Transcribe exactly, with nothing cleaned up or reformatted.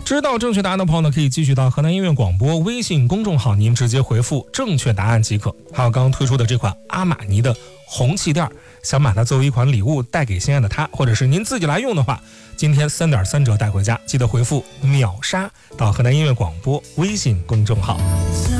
知道正确答案的朋友呢，可以继续到河南音乐广播微信公众号，您直接回复正确答案即可。还有刚刚推出的这款阿玛尼的红气垫，想把它作为一款礼物带给心爱的他，或者是您自己来用的话，今天三点三折带回家，记得回复秒杀到河南音乐广播微信公众号。